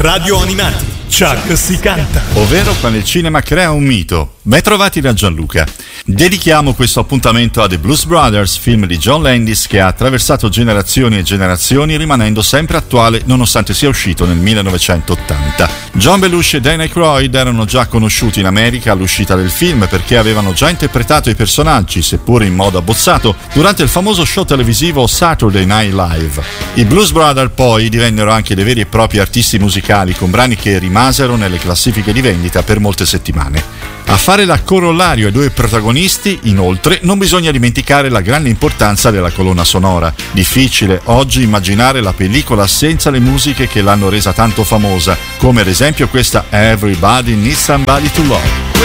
Radio Animati, Chuck si canta. Ovvero quando il cinema crea un mito. Ben trovati da Gianluca. Dedichiamo questo appuntamento a The Blues Brothers, film di John Landis che ha attraversato generazioni e generazioni rimanendo sempre attuale nonostante sia uscito nel 1980. John Belushi e Danny Aykroyd erano già conosciuti in America all'uscita del film perché avevano già interpretato i personaggi, seppur in modo abbozzato, durante il famoso show televisivo Saturday Night Live. I Blues Brothers poi divennero anche dei veri e propri artisti musicali con brani che rimasero nelle classifiche di vendita per molte settimane. A fare da corollario ai due protagonisti, inoltre, non bisogna dimenticare la grande importanza della colonna sonora. Difficile oggi immaginare la pellicola senza le musiche che l'hanno resa tanto famosa, come ad esempio questa Everybody Needs Somebody to Love.